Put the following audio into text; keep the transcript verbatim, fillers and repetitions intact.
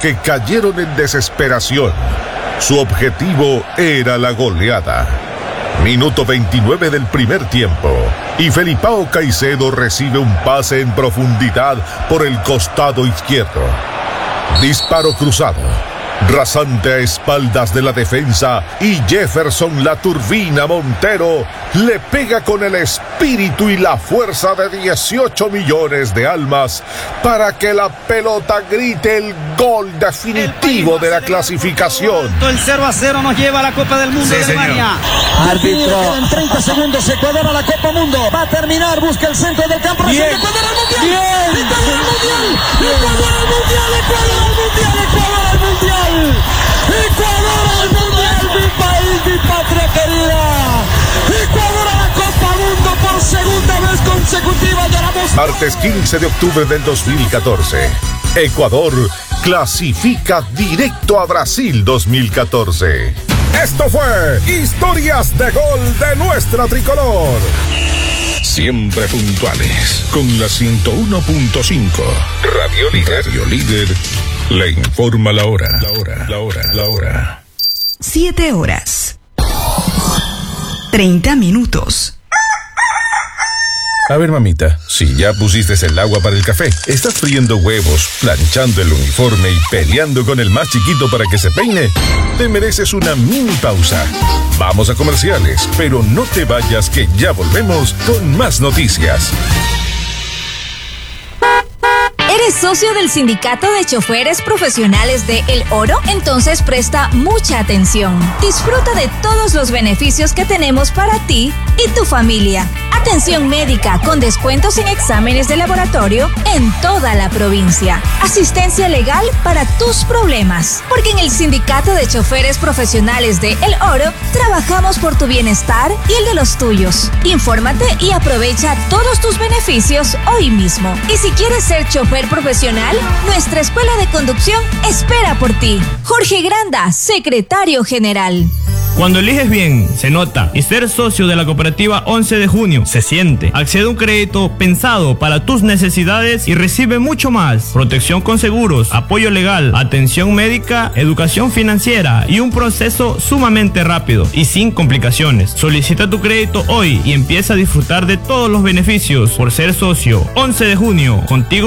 que cayeron en desesperación. Su objetivo era la goleada. Minuto veintinueve del primer tiempo, y Felipao Caicedo recibe un pase en profundidad por el costado izquierdo. Disparo cruzado, rasante a espaldas de la defensa, y Jefferson La Turbina Montero le pega con el espíritu y la fuerza de dieciocho millones de almas para que la pelota grite el gol definitivo de la clasificación. El cero a cero nos lleva a la Copa del Mundo, sí, de Alemania. Árbitro. Quedan treinta segundos, Ecuador a la Copa Mundo. Va a terminar, busca el centro del campo. Bien. Ecuador al Mundial. Bien. Ecuador al Mundial. Ecuador al Mundial. Ecuador al Mundial. Ecuador al Mundial. Ecuador al Mundial, mi país, mi patria querida. Ecuador a la Copa Mundo por segunda vez consecutiva. Lloramos. Martes quince de octubre del dos mil catorce. Ecuador clasifica directo a Brasil dos mil catorce. Esto fue Historias de Gol de nuestra tricolor. Siempre puntuales con la ciento uno punto cinco. Radio Líder. Radio Líder le informa la hora. La hora, la hora, la hora. Siete horas. Treinta minutos. A ver, mamita, si ya pusiste el agua para el café, estás friendo huevos, planchando el uniforme y peleando con el más chiquito para que se peine, te mereces una mini pausa. Vamos a comerciales, pero no te vayas, que ya volvemos con más noticias. ¿Eres socio del Sindicato de Choferes Profesionales de El Oro? Entonces presta mucha atención. Disfruta de todos los beneficios que tenemos para ti y tu familia. Atención médica con descuentos en exámenes de laboratorio en toda la provincia. Asistencia legal para tus problemas. Porque en el Sindicato de Choferes Profesionales de El Oro trabajamos por tu bienestar y el de los tuyos. Infórmate y aprovecha todos tus beneficios hoy mismo. Y si quieres ser chofer profesional, nuestra escuela de conducción espera por ti. Jorge Granda, secretario general. Cuando eliges bien, se nota. Y ser socio de la cooperativa once de junio se siente. Accede a un crédito pensado para tus necesidades y recibe mucho más. Protección con seguros, apoyo legal, atención médica, educación financiera y un proceso sumamente rápido y sin complicaciones. Solicita tu crédito hoy y empieza a disfrutar de todos los beneficios por ser socio. once de junio, contigo